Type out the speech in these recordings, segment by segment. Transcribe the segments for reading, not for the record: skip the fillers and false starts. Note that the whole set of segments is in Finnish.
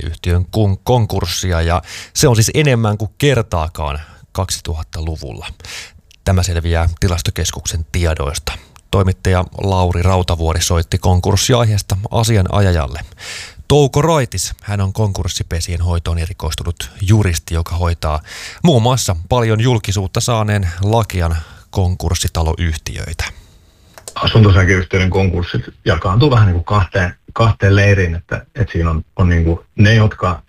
taloyhtiön konkurssia ja se on siis enemmän kuin kertaakaan 2000-luvulla. Tämä selviää Tilastokeskuksen tiedoista. Toimittaja Lauri Rautavuori soitti konkurssiaiheesta asianajajalle. Touko Roitis, hän on konkurssipesien hoitoon erikoistunut juristi, joka hoitaa muun muassa paljon julkisuutta saaneen Lakian konkurssitaloyhtiöitä. Asunto-osakeyhtiöiden konkurssit jakaantuu vähän niin kuin kahteen leiriin, että siinä on niin kuin ne, jotka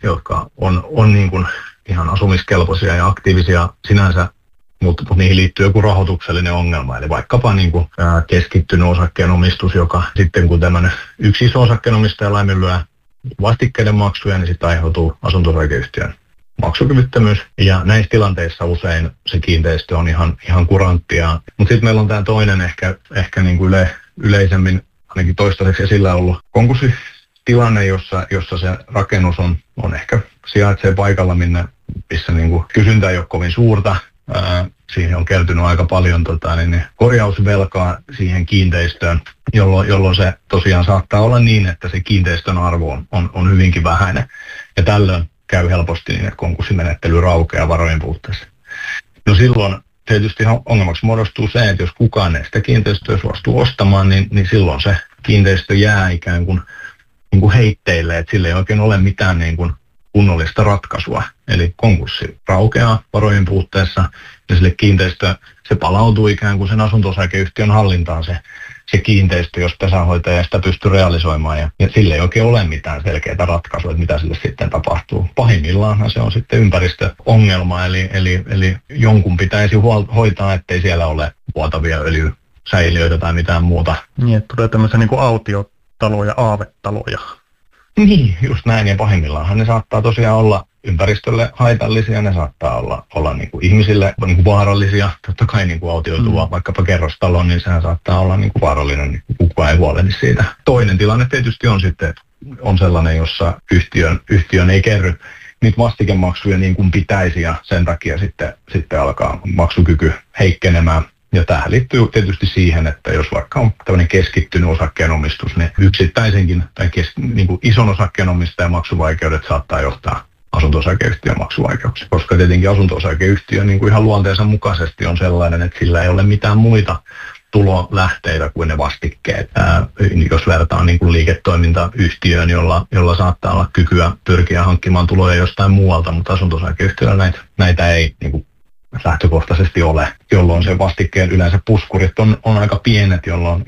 on niin kuin ihan asumiskelpoisia ja aktiivisia sinänsä, mutta niihin liittyy joku rahoituksellinen ongelma, eli vaikkapa niin kuin keskittynyt osakkeenomistus, joka sitten kun tämmöinen yksi iso osakkeenomistaja laiminlyö vastikkeiden maksuja, niin sitten aiheutuu asunto-osakeyhtiön maksukyvyttömyys. Ja näissä tilanteissa usein se kiinteistö on ihan kuranttia. Mutta sitten meillä on tämä toinen ehkä niin kuin yleisemmin, ainakin toistaiseksi esillä ollut konkurssitilanne, jossa se rakennus on ehkä sijaitsee paikalla, missä niin kuin kysyntä ei ole kovin suurta. Siihen on kertynyt aika paljon korjausvelkaa siihen kiinteistöön, jolloin se tosiaan saattaa olla niin, että se kiinteistön arvo on hyvinkin vähäinen. Ja tällöin käy helposti niin, että konkurssimenettely raukeaa varojen puutteessa. No silloin tietysti ongelmaksi muodostuu se, että jos kukaan ei sitä kiinteistöä suostuu ostamaan, niin silloin se kiinteistö jää ikään kuin heitteille, että sillä ei oikein ole mitään niin kuin kunnollista ratkaisua. Eli konkurssi raukeaa varojen puutteessa ja sille kiinteistö, se palautuu ikään kuin sen asunto-osakeyhtiön hallintaan se kiinteistö, jos pesänhoitaja sitä pystyy realisoimaan ja sillä ei oikein ole mitään selkeää ratkaisua, että mitä sille sitten tapahtuu. Pahimmillaan se on sitten ympäristöongelma, eli jonkun pitäisi hoitaa, ettei siellä ole vuotavia öljysäiliöitä tai mitään muuta. Niin, että tulee tämmöisiä niin kuin autiotaloja, aavetaloja. Niin, just näin, ja pahimmillaanhan ne saattaa tosiaan olla ympäristölle haitallisia, ne saattaa olla niin kuin ihmisille niin kuin vaarallisia. Totta kai niin kuin autioituva vaikkapa kerrostalo, niin sehän saattaa olla niin kuin vaarallinen, niin kukaan ei huolehdi siitä. Toinen tilanne tietysti on sitten sellainen, jossa yhtiön ei kerry niitä vastikemaksuja niin kuin pitäisi, ja sen takia sitten alkaa maksukyky heikkenemään. Ja tähän liittyy tietysti siihen, että jos vaikka on tämmöinen keskittynyt osakkeenomistus, niin yksittäisenkin tai niin kuin ison osakkeenomistajan maksuvaikeudet saattaa johtaa asunto-osakeyhtiön maksuvaikeuksia. Koska tietenkin asunto-osakeyhtiö niin kuin ihan luonteensa mukaisesti on sellainen, että sillä ei ole mitään muita tulolähteitä kuin ne vastikkeet. Jos vertaa niin kuin liiketoimintayhtiöön, jolla saattaa olla kykyä pyrkiä hankkimaan tuloja jostain muualta, mutta asunto-osakeyhtiöllä näitä ei niin kuin lähtökohtaisesti ole, jolloin se vastikkeen yleensä puskurit on aika pienet, jolloin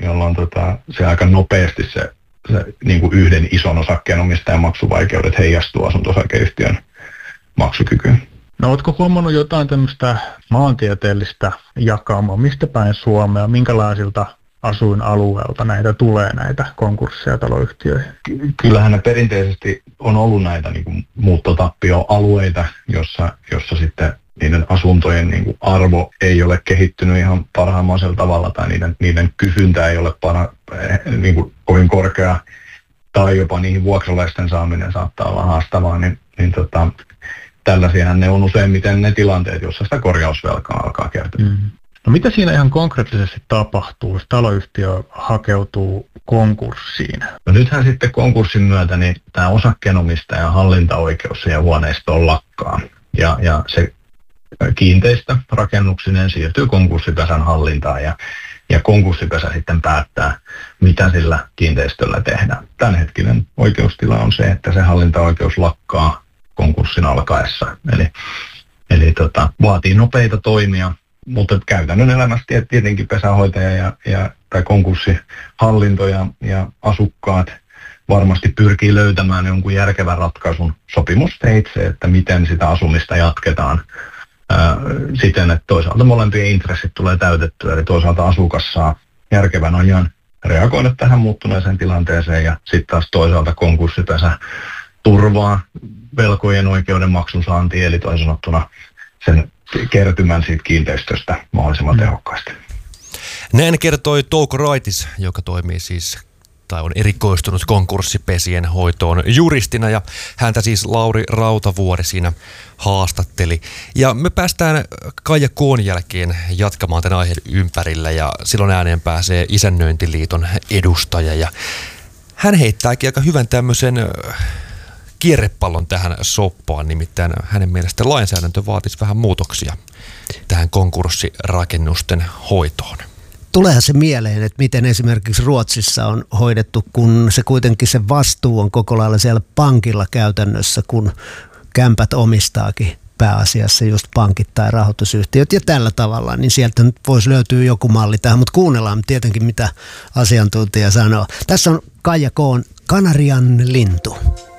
se aika nopeasti se niin kuin yhden ison osakkeenomistajan maksuvaikeudet heijastuu asunto-osakeyhtiön maksukykyyn. No ootko huomannut jotain tämmöistä maantieteellistä jakaumaa? Mistä päin Suomea, minkälaisilta asuinalueelta näitä konkursseja taloyhtiöihin? Kyllähän ne perinteisesti on ollut näitä niin kuin muuttotappioalueita, jossa sitten niiden asuntojen niin kuin arvo ei ole kehittynyt ihan parhaimmaisella tavalla tai niiden kysyntä ei ole niin kuin kovin korkea tai jopa niihin vuokralaisten saaminen saattaa olla haastavaa, niin tällaisiahan ne on useimmiten ne tilanteet, joissa sitä korjausvelkaa alkaa kertyä. No mitä siinä ihan konkreettisesti tapahtuu, jos taloyhtiö hakeutuu konkurssiin? No nythän sitten konkurssin myötä niin tämä osakkeenomistajan hallintaoikeus ja huoneistoon lakkaa ja se kiinteistö rakennuksineen siirtyy konkurssipesän hallintaan ja konkurssipesä sitten päättää, mitä sillä kiinteistöllä tehdään. Tämänhetkinen oikeustila on se, että se hallintaoikeus lakkaa konkurssin alkaessa. Eli vaatii nopeita toimia, mutta käytännön elämässä tietenkin pesänhoitaja tai konkurssihallinto ja asukkaat varmasti pyrkii löytämään jonkun järkevän ratkaisun sopimusteitse, että miten sitä asumista jatketaan siten, että toisaalta molempien intressit tulee täytettyä, eli toisaalta asukas saa järkevän ajan reagoida tähän muuttuneeseen tilanteeseen ja sitten taas toisaalta konkurssipesä turvaa velkojen oikeuden maksun saantiin, eli toisin sanottuna sen kertymän siitä kiinteistöstä mahdollisimman tehokkaasti. Näin kertoi Touko Roitis, joka toimii siis tai on erikoistunut konkurssipesien hoitoon juristina, ja häntä siis Lauri Rautavuori siinä haastatteli. Ja me päästään Kaija Koon jälkeen jatkamaan tämän aiheen ympärillä, ja silloin ääneen pääsee Isännöintiliiton edustaja, ja hän heittääkin aika hyvän tämmöisen kierrepallon tähän soppaan, nimittäin hänen mielestä lainsäädäntö vaatisi vähän muutoksia tähän konkurssirakennusten hoitoon. Tuleehan se mieleen, että miten esimerkiksi Ruotsissa on hoidettu, kun se kuitenkin se vastuu on koko lailla siellä pankilla käytännössä, kun kämpät omistaakin pääasiassa just pankit tai rahoitusyhtiöt ja tällä tavalla, niin sieltä nyt voisi löytyä joku malli tähän, mutta kuunnellaan tietenkin mitä asiantuntija sanoo. Tässä on Kaija Koon Kanarian lintu.